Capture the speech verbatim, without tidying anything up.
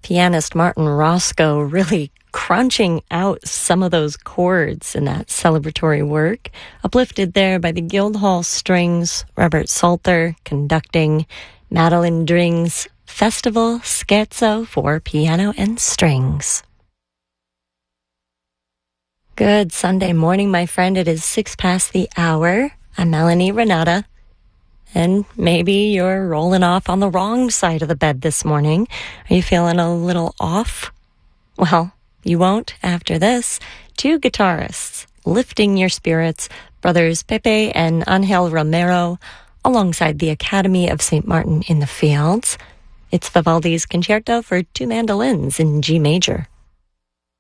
Pianist Martin Roscoe really crunching out some of those chords in that celebratory work, uplifted there by the Guildhall Strings, Robert Salter conducting Madeline Dring's Festival Scherzo for piano and strings. Good Sunday morning, my friend. It is six past the hour. I'm Melanie Renata. And maybe you're rolling off on the wrong side of the bed this morning. Are you feeling a little off? Well, you won't after this. Two guitarists lifting your spirits, brothers Pepe and Angel Romero, alongside the Academy of Saint Martin in the Fields. It's Vivaldi's Concerto for Two Mandolins in G major.